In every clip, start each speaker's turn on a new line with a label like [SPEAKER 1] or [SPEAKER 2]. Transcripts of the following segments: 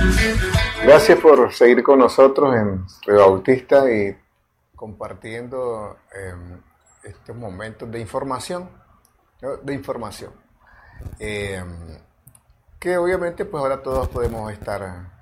[SPEAKER 1] Gracias por seguir con nosotros en Radio Bautista y compartiendo estos momentos de información, ¿no? De información. Eh, que obviamente pues ahora todos podemos estar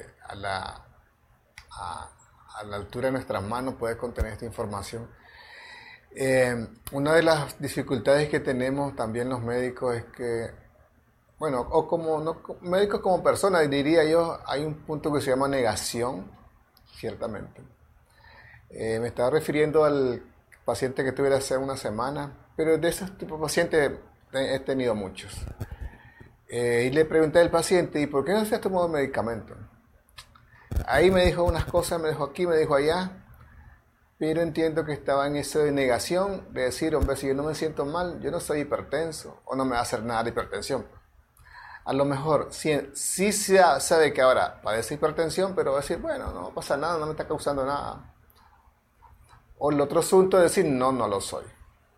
[SPEAKER 1] a, a la altura de nuestras manos, poder contener esta información. Una de las dificultades que tenemos también los médicos es que, bueno, o como no, médicos como personas, diría yo, hay un punto que se llama negación, ciertamente. Me estaba refiriendo al paciente que tuve hace una semana, pero de esos tipos de pacientes he tenido muchos. Y le pregunté al paciente, ¿y por qué no se ha tomado medicamento? Ahí me dijo unas cosas, me dijo aquí, me dijo allá, pero entiendo que estaba en eso de negación, de decir, hombre, si yo no me siento mal, yo no soy hipertenso, o no me va a hacer nada de hipertensión. A lo mejor sí se sabe que ahora padece hipertensión, pero va a decir, bueno, no pasa nada, no me está causando nada. O el otro asunto es decir, no, no lo soy.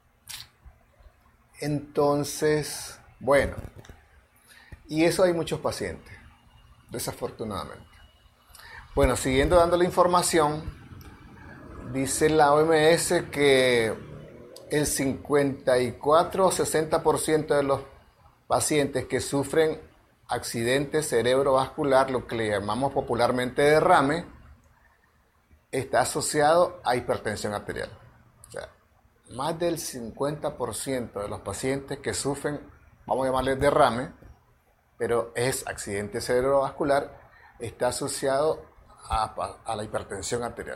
[SPEAKER 1] Entonces, bueno, y eso hay muchos pacientes, desafortunadamente. Bueno, siguiendo dando la información, dice la OMS que el 54 o 60% de los pacientes que sufren accidente cerebrovascular, lo que le llamamos popularmente derrame, está asociado a hipertensión arterial. O sea, más del 50% de los pacientes que sufren, vamos a llamarle derrame, pero es accidente cerebrovascular, está asociado a la hipertensión arterial.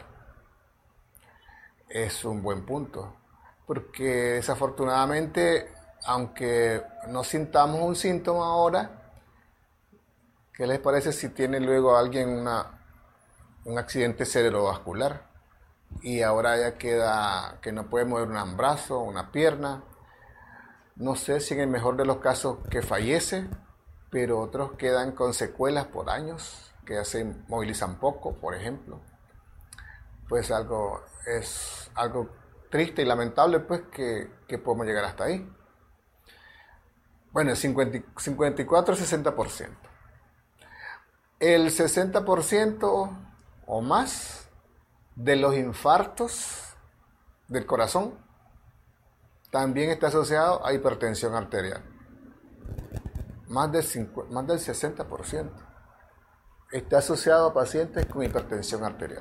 [SPEAKER 1] Es un buen punto, porque desafortunadamente, aunque no sintamos un síntoma ahora, ¿qué les parece si tiene luego alguien un accidente cerebrovascular? Y ahora ya queda que no puede mover un brazo, una pierna. No sé si en el mejor de los casos que fallece, pero otros quedan con secuelas por años, que ya se movilizan poco, por ejemplo. Pues es algo triste y lamentable pues que podemos llegar hasta ahí. Bueno, el 54-60%. El 60% o más de los infartos del corazón también está asociado a hipertensión arterial. Más del 60% está asociado a pacientes con hipertensión arterial.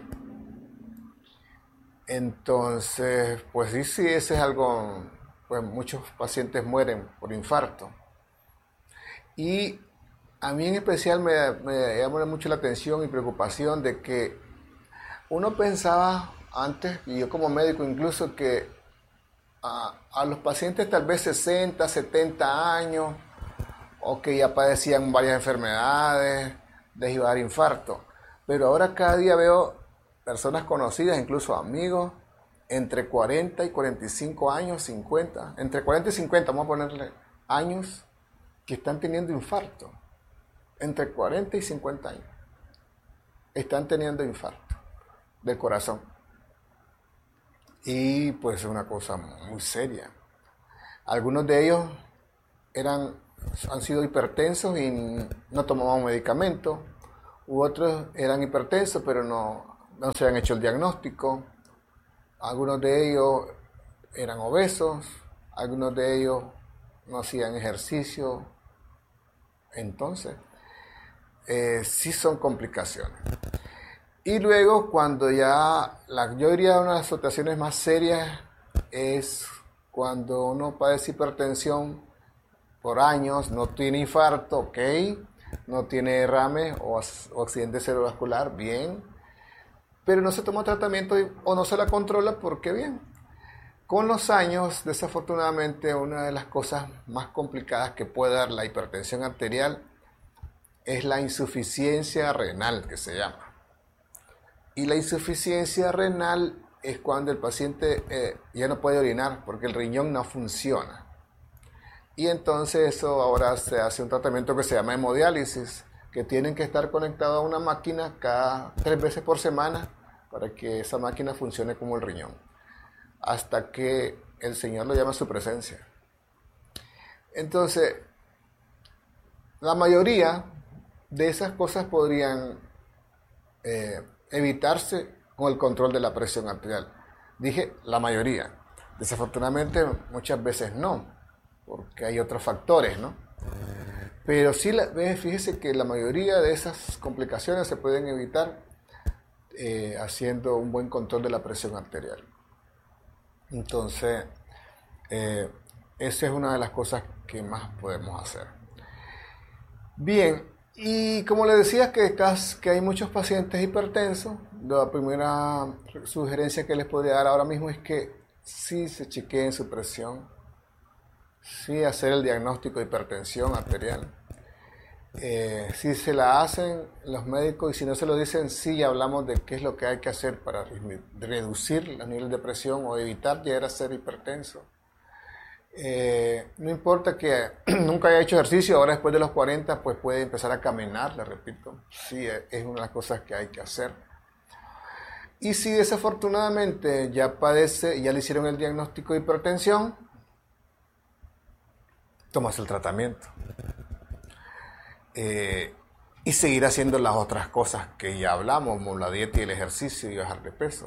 [SPEAKER 1] Entonces, pues sí, ese es algo, pues muchos pacientes mueren por infarto. Y a mí en especial me llama mucho la atención y preocupación de que uno pensaba antes, y yo como médico incluso, que a los pacientes tal vez 60, 70 años, o que ya padecían varias enfermedades, les iba a dar infarto. Pero ahora cada día veo personas conocidas, incluso amigos, entre 40 y 45 años, 50, entre 40 y 50, vamos a ponerle años, que están teniendo infarto. Entre 40 y 50 años están teniendo infarto del corazón. Y pues es una cosa muy seria. Algunos de ellos han sido hipertensos y no tomaban medicamento. Otros eran hipertensos pero no se han hecho el diagnóstico. Algunos de ellos eran obesos. Algunos de ellos no hacían ejercicio. Entonces, sí son complicaciones. Y luego, cuando yo diría una de las situaciones más serias es cuando uno padece hipertensión por años, no tiene infarto, ok, no tiene derrame o accidente cerebrovascular, bien, pero no se toma tratamiento o no se la controla porque bien. Con los años, desafortunadamente, una de las cosas más complicadas que puede dar la hipertensión arterial es la insuficiencia renal, que se llama. Y la insuficiencia renal es cuando el paciente ya no puede orinar porque el riñón no funciona. Y entonces eso ahora se hace un tratamiento que se llama hemodiálisis, que tienen que estar conectados a una máquina cada 3 veces por semana para que esa máquina funcione como el riñón, hasta que el Señor lo llama a su presencia. Entonces, la mayoría de esas cosas podrían evitarse con el control de la presión arterial. Dije la mayoría. Desafortunadamente muchas veces no, porque hay otros factores, ¿no? Pero sí, fíjese que la mayoría de esas complicaciones se pueden evitar haciendo un buen control de la presión arterial. Entonces, esa es una de las cosas que más podemos hacer. Bien, y como le decía que hay muchos pacientes hipertensos, la primera sugerencia que les podría dar ahora mismo es que sí se chequeen su presión, sí hacer el diagnóstico de hipertensión arterial. Si se la hacen los médicos y si no se lo dicen, sí hablamos de qué es lo que hay que hacer para reducir los niveles de presión o evitar llegar a ser hipertenso. No importa que nunca haya hecho ejercicio, ahora después de los 40 pues puede empezar a caminar, le repito, sí es una de las cosas que hay que hacer. Y si desafortunadamente ya padece, ya le hicieron el diagnóstico de hipertensión, tomas el tratamiento. Y seguir haciendo las otras cosas que ya hablamos, como la dieta y el ejercicio y bajar de peso.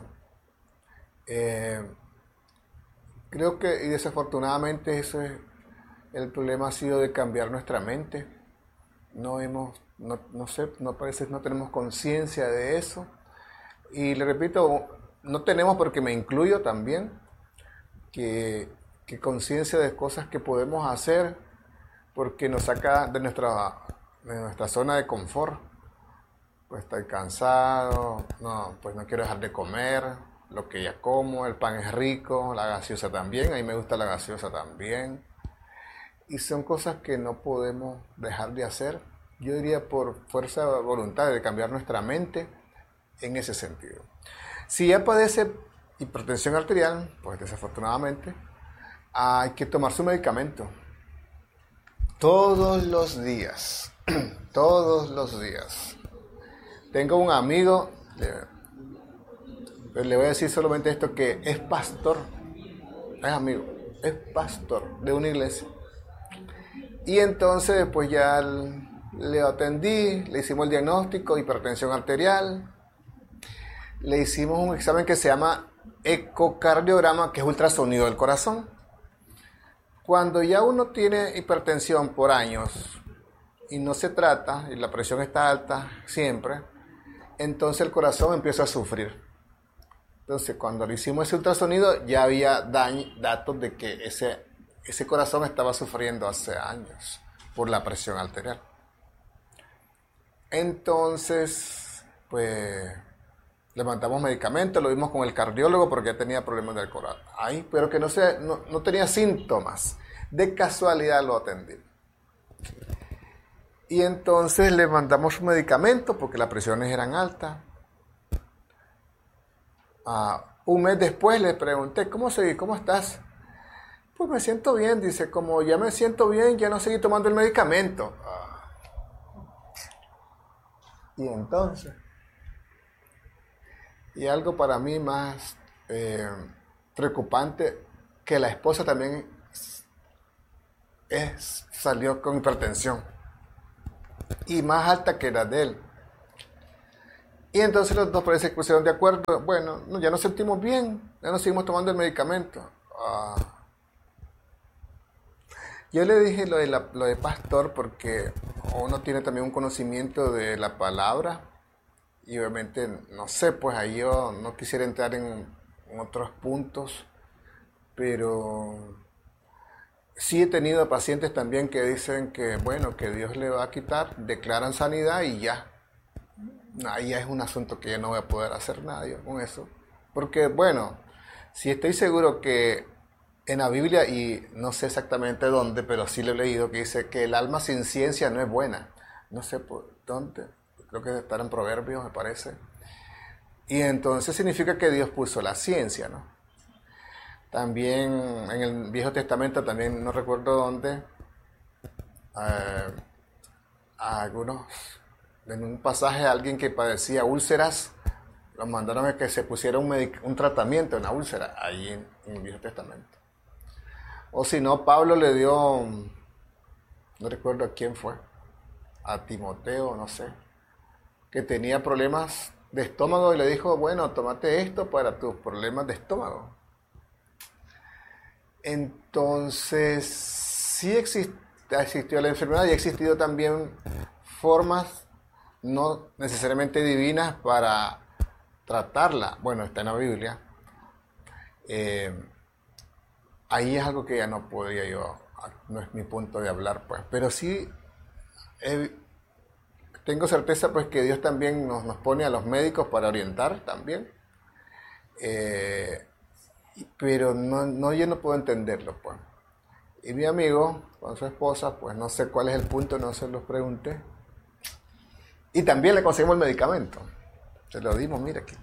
[SPEAKER 1] Creo que, y desafortunadamente, el problema ha sido de cambiar nuestra mente. No parece, no tenemos conciencia de eso. Y le repito, no tenemos, porque me incluyo también, que conciencia de cosas que podemos hacer, porque nos saca de nuestra zona de confort. Pues estoy cansado, pues no quiero dejar de comer lo que ya como, el pan es rico, la gaseosa también, a mí me gusta la gaseosa también. Y son cosas que no podemos dejar de hacer. Yo diría por fuerza de voluntad de cambiar nuestra mente en ese sentido. Si ya padece hipertensión arterial, pues desafortunadamente hay que tomar su medicamento todos los días. Todos los días. Tengo un amigo, le voy a decir solamente esto, que es pastor, es amigo, es pastor de una iglesia. Y entonces pues ya le atendí, le hicimos el diagnóstico, hipertensión arterial, le hicimos un examen que se llama ecocardiograma, que es ultrasonido del corazón. Cuando ya uno tiene hipertensión por años y no se trata, y la presión está alta siempre, entonces el corazón empieza a sufrir. Entonces cuando le hicimos ese ultrasonido ya había datos de que ese corazón estaba sufriendo hace años por la presión arterial. Entonces, pues le mandamos medicamentos, lo vimos con el cardiólogo porque ya tenía problemas del corazón. Ahí, pero que no tenía síntomas. De casualidad lo atendí. Y entonces le mandamos un medicamento porque las presiones eran altas. Un mes después le pregunté, ¿cómo estás? Pues me siento bien, dice, como ya me siento bien, ya no seguí tomando el medicamento. Y entonces, y algo para mí más preocupante, que la esposa también salió con hipertensión y más alta que la de él. Y entonces los dos parece que pusieron de acuerdo, bueno, ya nos sentimos bien, ya no seguimos tomando el medicamento. Yo le dije lo de pastor porque uno tiene también un conocimiento de la palabra y obviamente, no sé, pues ahí yo no quisiera entrar en otros puntos, pero sí he tenido pacientes también que dicen que, bueno, que Dios le va a quitar, declaran sanidad y ya. Ahí ya es un asunto que yo no voy a poder hacer nada yo con eso. Porque, bueno, si estoy seguro que en la Biblia, y no sé exactamente dónde, pero sí lo he leído, que dice que el alma sin ciencia no es buena. No sé por dónde, creo que estará en Proverbios, me parece. Y entonces significa que Dios puso la ciencia, ¿no? También en el Viejo Testamento, también no recuerdo dónde, en un pasaje, alguien que padecía úlceras, los mandaron a que se pusiera un tratamiento en la úlcera, ahí en el Viejo Testamento. O si no, Pablo le dio, no recuerdo a quién fue, a Timoteo, no sé, que tenía problemas de estómago y le dijo, bueno, tómate esto para tus problemas de estómago. Entonces, sí existió la enfermedad y ha existido también formas no necesariamente divinas para tratarla. Bueno, está en la Biblia. Ahí es algo que ya no podría yo, no es mi punto de hablar, pues. Pero sí tengo certeza, pues, que Dios también nos pone a los médicos para orientar también. Pero no, yo no puedo entenderlo, pues. Y mi amigo, con su esposa, pues no sé cuál es el punto, no se los pregunté. Y también le conseguimos el medicamento. Se lo dimos, mira aquí.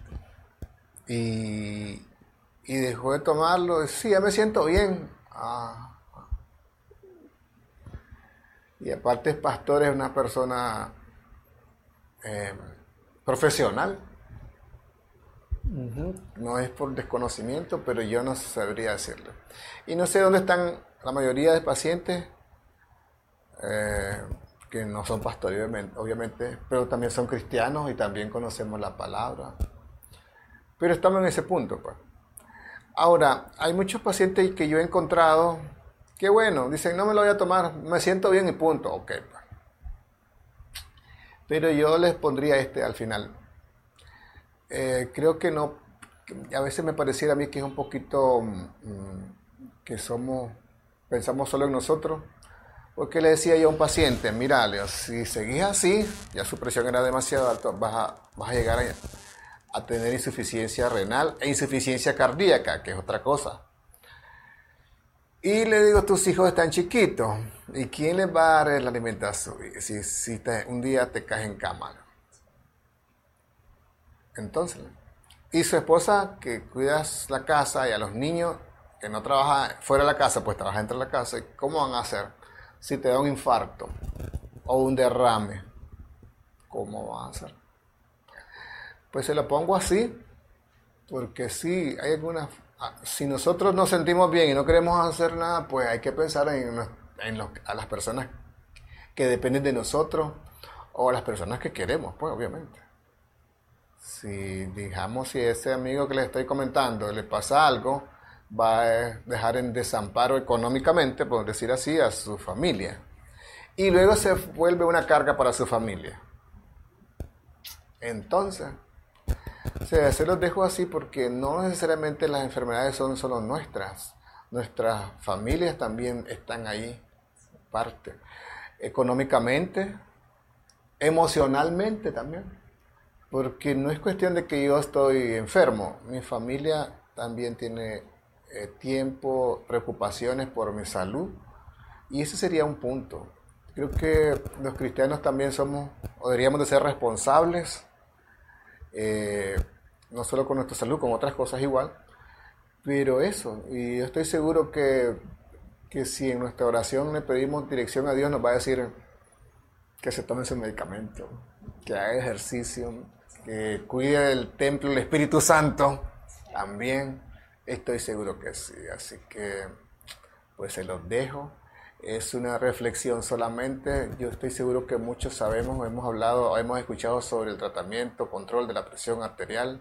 [SPEAKER 1] Y dejó de tomarlo. Sí, ya me siento bien. Y aparte el pastor es una persona profesional. No es por desconocimiento, pero yo no sabría decirlo. Y no sé dónde están la mayoría de pacientes que no son pastores, obviamente, pero también son cristianos y también conocemos la palabra. Pero estamos en ese punto, pues. Ahora, hay muchos pacientes que yo he encontrado que, bueno, dicen, no me lo voy a tomar, me siento bien y punto. Ok, pues. Pero yo les pondría al final. Creo que no, a veces me pareciera a mí que es un poquito que pensamos solo en nosotros. Porque le decía yo a un paciente, mira, Leo, si seguís así, ya su presión era demasiado alta, vas a llegar a tener insuficiencia renal e insuficiencia cardíaca, que es otra cosa. Y le digo, tus hijos están chiquitos, ¿y quién les va a dar la alimentación si un día te caes en cama? Entonces, y su esposa que cuidas la casa y a los niños que no trabaja fuera de la casa, pues trabaja dentro de la casa, ¿cómo van a hacer si te da un infarto o un derrame? ¿Cómo van a hacer? Pues se lo pongo así, porque sí, hay algunas... Si nosotros nos sentimos bien y no queremos hacer nada, pues hay que pensar a las personas que dependen de nosotros o a las personas que queremos, pues obviamente. Si ese amigo que les estoy comentando le pasa algo, va a dejar en desamparo económicamente, por decir así, a su familia. Y luego se vuelve una carga para su familia. Entonces, se los dejo así porque no necesariamente las enfermedades son solo nuestras. Nuestras familias también están ahí, parte. Económicamente, emocionalmente también. Porque no es cuestión de que yo estoy enfermo. Mi familia también tiene tiempo, preocupaciones por mi salud. Y ese sería un punto. Creo que los cristianos también somos, o deberíamos de ser responsables, no solo con nuestra salud, con otras cosas igual. Pero eso, y yo estoy seguro que si en nuestra oración le pedimos dirección a Dios, nos va a decir que se tome su medicamento, que haga ejercicio, que cuide el templo, el Espíritu Santo, también estoy seguro que sí. Así que pues se los dejo. Es una reflexión solamente. Yo estoy seguro que muchos sabemos, hemos hablado, hemos escuchado sobre el tratamiento, control de la presión arterial,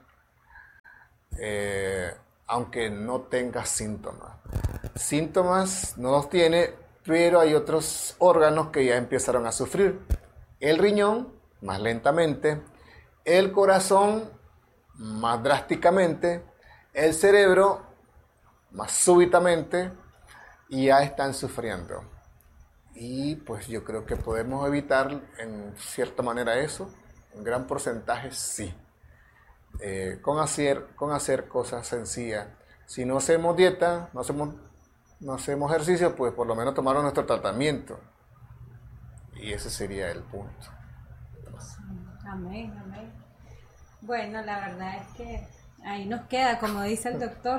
[SPEAKER 1] aunque no tenga síntomas. Síntomas no los tiene, pero hay otros órganos que ya empezaron a sufrir. El riñón, más lentamente, el corazón, más drásticamente, el cerebro, más súbitamente, y ya están sufriendo. Y pues yo creo que podemos evitar en cierta manera eso, en gran porcentaje sí, con hacer cosas sencillas. Si no hacemos dieta, no hacemos ejercicio, pues por lo menos tomar nuestro tratamiento. Y ese sería el punto.
[SPEAKER 2] Amén, amén. Bueno, la verdad es que ahí nos queda, como dice el doctor.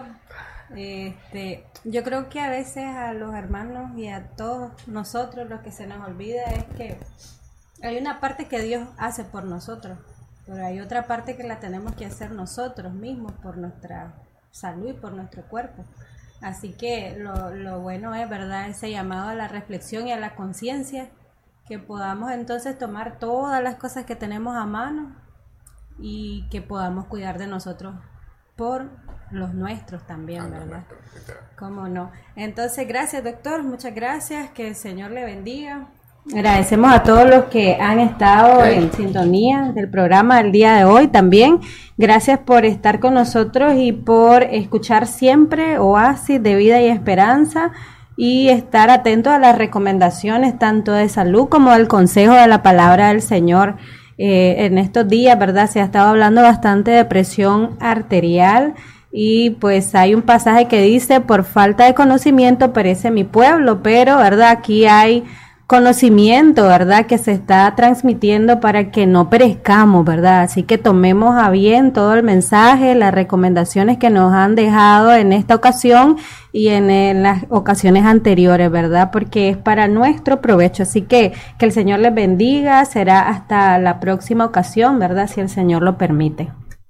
[SPEAKER 2] Yo creo que a veces a los hermanos y a todos nosotros lo que se nos olvida es que hay una parte que Dios hace por nosotros, pero hay otra parte que la tenemos que hacer nosotros mismos por nuestra salud y por nuestro cuerpo. Así que lo bueno es, ¿verdad?, ese llamado a la reflexión y a la conciencia que podamos entonces tomar todas las cosas que tenemos a mano y que podamos cuidar de nosotros por los nuestros también, ¿verdad? ¿Cómo no? Entonces, gracias, doctor, muchas gracias, que el Señor le bendiga. Agradecemos a todos los que han estado en sintonía del programa del día de hoy también. Gracias por estar con nosotros y por escuchar siempre Oasis de Vida y Esperanza y estar atentos a las recomendaciones tanto de salud como del consejo de la palabra del Señor. En estos días, ¿verdad? Se ha estado hablando bastante de presión arterial y pues hay un pasaje que dice, por falta de conocimiento perece mi pueblo, pero, ¿verdad? Aquí hay conocimiento, ¿verdad? Que se está transmitiendo para que no perezcamos, ¿verdad? Así que tomemos a bien todo el mensaje, las recomendaciones que nos han dejado en esta ocasión y en las ocasiones anteriores, ¿verdad? Porque es para nuestro provecho. Así que el Señor les bendiga. Será hasta la próxima ocasión, ¿verdad? Si el Señor lo permite.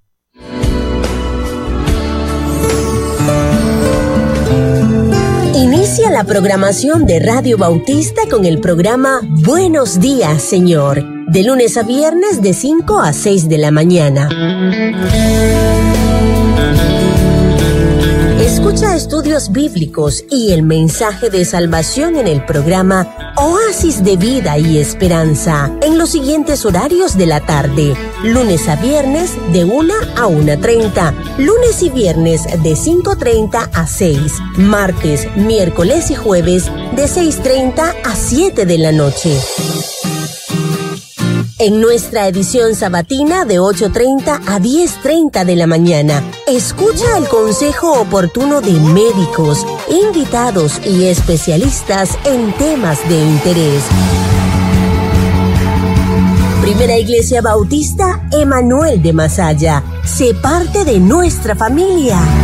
[SPEAKER 3] Inicia la programación de Radio Bautista con el programa Buenos Días, Señor, de lunes a viernes de 5 a 6 de la mañana. Escucha estudios bíblicos y el mensaje de salvación en el programa Oasis de Vida y Esperanza en los siguientes horarios de la tarde: lunes a viernes de 1 a 1:30, lunes y viernes de 5:30 a 6, martes, miércoles y jueves de 6:30 a 7 de la noche. En nuestra edición sabatina de 8:30 a 10:30 de la mañana, escucha el consejo oportuno de médicos, invitados y especialistas en temas de interés. Primera Iglesia Bautista Emanuel de Masaya, sé parte de nuestra familia.